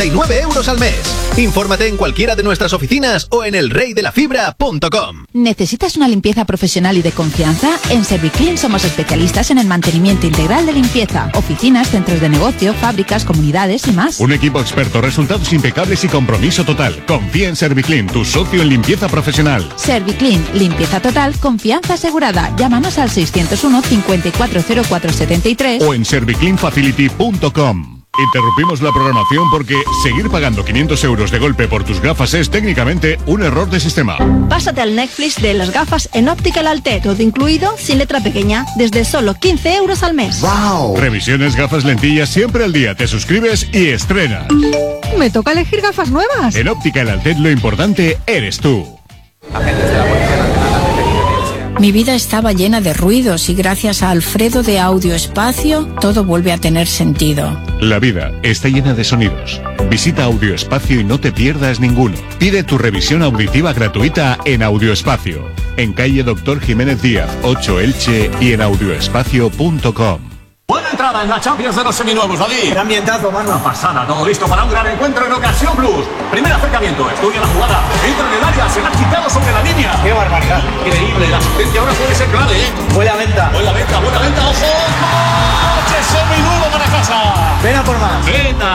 €9 al mes. Infórmate en cualquiera de nuestras oficinas o en elreydelafibra.com. ¿Necesitas una limpieza profesional y de confianza? En Serviclean somos especialistas en el mantenimiento integral de limpieza. Oficinas, centros de negocio, fábricas, comunidades y más. Un equipo experto, resultados impecables y compromiso total. Confía en Serviclean, tu socio en limpieza profesional. Serviclean, limpieza total, confianza asegurada. Llámanos al 601 540473 o en servicleanfacility.com. Interrumpimos la programación porque seguir pagando 500 € de golpe por tus gafas es técnicamente un error de sistema. Pásate al Netflix de las gafas en Optical Altet, todo incluido, sin letra pequeña, desde solo 15 € al mes. ¡Wow! Revisiones, gafas, lentillas, siempre al día. Te suscribes y estrenas. Me toca elegir gafas nuevas. En Optical Altet lo importante eres tú. Mi vida estaba llena de ruidos y gracias a Alfredo de Audio Espacio todo vuelve a tener sentido. La vida está llena de sonidos. Visita Audio Espacio y no te pierdas ninguno. Pide tu revisión auditiva gratuita en Audio Espacio. En calle Doctor Jiménez Díaz, 8 Elche y en audioespacio.com. Buena entrada en la Champions de los seminuevos, David. Qué ambientazo, mano. Una pasada, todo listo para un gran encuentro en Ocasión Plus. Primer acercamiento, estudia la jugada, entra en el área, se la ha quitado sobre la línea. Qué barbaridad. Increíble, la asistencia ahora puede ser clave, ¿eh? Buena venta. Buena venta, ojo. ¡Coche seminuevo para casa! Ven a por más. Venga.